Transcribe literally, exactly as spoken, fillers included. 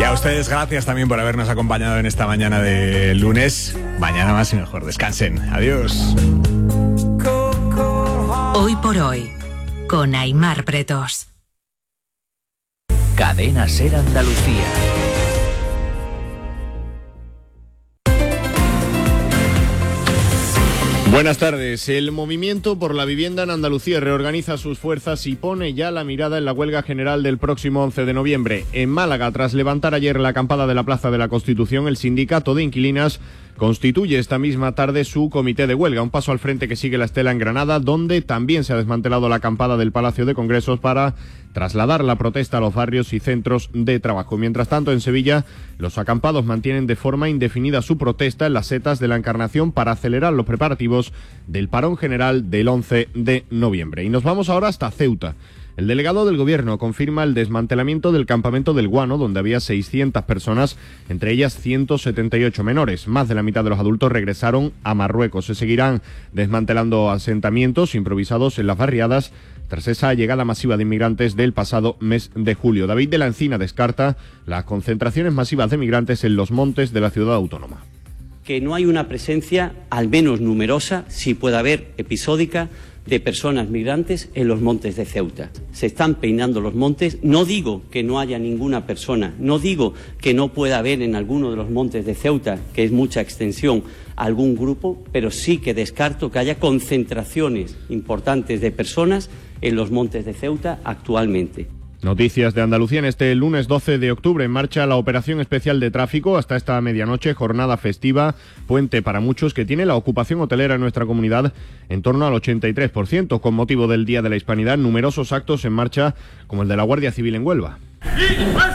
a ustedes gracias también por habernos acompañado en esta mañana de lunes. Mañana más y mejor. Descansen. Adiós. Hoy por hoy, con Aimar Pretos. Cadena SER Andalucía. Buenas tardes. El Movimiento por la Vivienda en Andalucía reorganiza sus fuerzas y pone ya la mirada en la huelga general del próximo once de noviembre. En Málaga, tras levantar ayer la acampada de la Plaza de la Constitución, el sindicato de inquilinas constituye esta misma tarde su comité de huelga, un paso al frente que sigue la estela en Granada, donde también se ha desmantelado la acampada del Palacio de Congresos para trasladar la protesta a los barrios y centros de trabajo. Mientras tanto, en Sevilla, los acampados mantienen de forma indefinida su protesta en las setas de la Encarnación para acelerar los preparativos del parón general del once de noviembre. Y nos vamos ahora hasta Ceuta. El delegado del Gobierno confirma el desmantelamiento del campamento del Guano, donde había seiscientas personas, entre ellas ciento setenta y ocho menores. Más de la mitad de los adultos regresaron a Marruecos. Se seguirán desmantelando asentamientos improvisados en las barriadas tras esa llegada masiva de inmigrantes del pasado mes de julio. David de la Encina descarta las concentraciones masivas de migrantes en los montes de la ciudad autónoma. Que no hay una presencia, al menos numerosa, si puede haber episódica, de personas migrantes en los montes de Ceuta. Se están peinando los montes. No digo que no haya ninguna persona, no digo que no pueda haber en alguno de los montes de Ceuta, que es mucha extensión, algún grupo, pero sí que descarto que haya concentraciones importantes de personas en los montes de Ceuta actualmente. Noticias de Andalucía. En este lunes doce de octubre en marcha la operación especial de tráfico hasta esta medianoche, jornada festiva, puente para muchos, que tiene la ocupación hotelera en nuestra comunidad en torno al ochenta y tres por ciento. Con motivo del Día de la Hispanidad, numerosos actos en marcha como el de la Guardia Civil en Huelva.